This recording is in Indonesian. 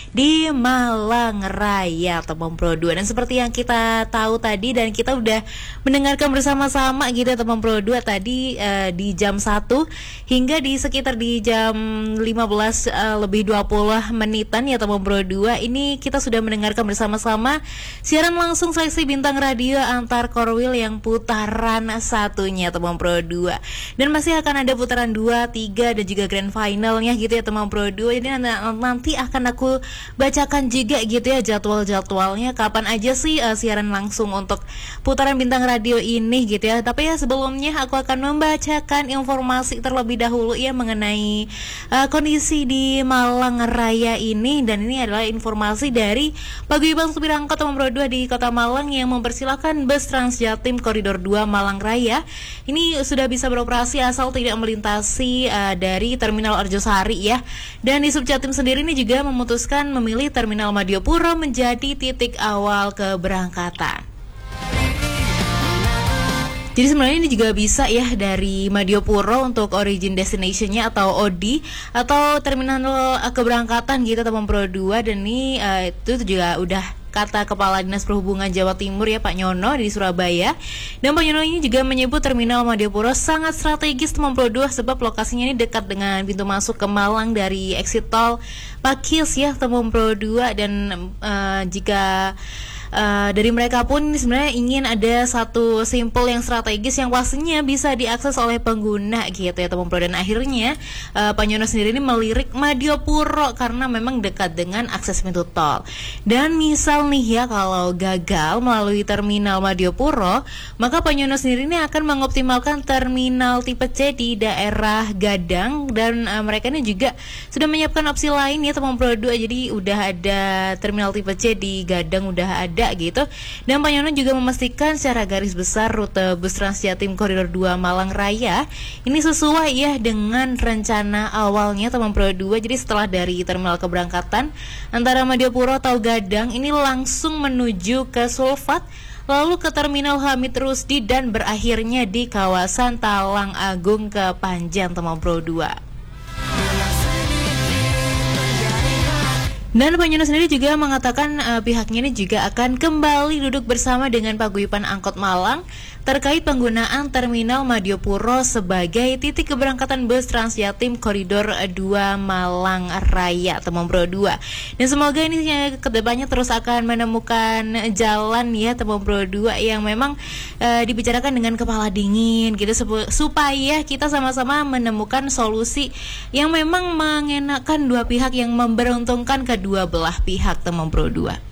di Malang Raya teman Pro 2. Dan seperti yang kita tahu tadi dan kita udah mendengarkan bersama-sama gitu ya teman Pro 2 tadi di jam 1 hingga di sekitar di jam 15 lebih 20 menitan ya teman Pro 2. Ini kita sudah mendengarkan bersama-sama siaran langsung seleksi bintang radio antar Korwil yang putaran satunya teman Pro 2. Dan masih akan ada putaran 2, 3 dan juga grand finalnya gitu ya teman Pro 2. Jadi nanti akan aku bacakan juga gitu ya jadwal-jadwalnya kapan aja sih siaran langsung untuk putaran bintang radio ini gitu ya. Tapi ya sebelumnya aku akan membacakan informasi terlebih dahulu ya mengenai kondisi di Malang Raya ini. Dan ini adalah informasi dari Paguyuban Supir Angkot teman Pro 2 di Kota Malang yang mempersilahkan bus Transjatim Koridor 2 Malang Raya ini sudah bisa beroperasi asal tidak melintasi dari Terminal Arjosari ya. Dan di Subjatim sendiri ini juga memutuskan memilih Terminal Madiopuro menjadi titik awal keberangkatan. Jadi sebenarnya ini juga bisa ya dari Madiopuro untuk origin destination-nya atau OD atau terminal keberangkatan gitu teman Pro 2. Dan ini itu juga udah kata Kepala Dinas Perhubungan Jawa Timur ya Pak Nyono di Surabaya. Dan Pak Nyono ini juga menyebut Terminal Madiopuro sangat strategis teman Pro 2 sebab lokasinya ini dekat dengan pintu masuk ke Malang dari exit tol Pakis ya teman Pro 2. Dan jika dari mereka pun sebenarnya ingin ada satu simpul yang strategis yang pastinya bisa diakses oleh pengguna gitu ya teman Pro. Dan akhirnya Pak Nyono sendiri ini melirik Madiopuro karena memang dekat dengan akses pintu tol. Dan misal nih ya kalau gagal melalui terminal Madiopuro, maka Pak Nyono sendiri ini akan mengoptimalkan terminal tipe C di daerah Gadang. Dan mereka ini juga sudah menyiapkan opsi lain ya teman Pro 2. Jadi udah ada terminal tipe C di Gadang udah ada gitu. Dan Pak Nyono juga memastikan secara garis besar rute bus Transjatim Koridor 2 Malang Raya ini sesuai ya dengan rencana awalnya teman Pro 2. Jadi setelah dari terminal keberangkatan antara Madiopuro atau Gadang ini langsung menuju ke Sulfat, lalu ke Terminal Hamid Rusdi dan berakhirnya di kawasan Talang Agung ke Panjang teman Pro 2. Dan Pak Nyono sendiri juga mengatakan pihaknya ini juga akan kembali duduk bersama dengan Paguyuban Angkot Malang terkait penggunaan Terminal Madiopuro sebagai titik keberangkatan bus Transjatim Koridor 2 Malang Raya teman Pro 2. Dan semoga ini kedepannya terus akan menemukan jalan ya teman Pro 2 yang memang dibicarakan dengan kepala dingin gitu supaya kita sama-sama menemukan solusi yang memang mengenakan dua pihak yang memberuntungkan kedua belah pihak teman Pro 2.